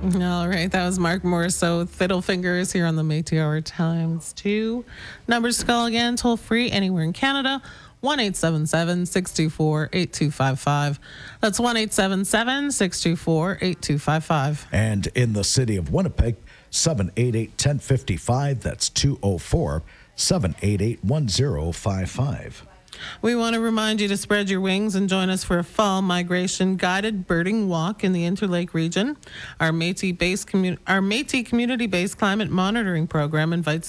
All right, that was Mark Morrisseau. Fiddlefinger is here on the Métis Hour Times 2. Numbers to call again, toll free anywhere in Canada. 1-877-624-8255. That's 1-877-624-8255. And in the city of Winnipeg, 788-1055. That's 204-788-1055. We want to remind you to spread your wings and join us for a fall migration guided birding walk in the Interlake region. Our Métis community-based climate monitoring program invites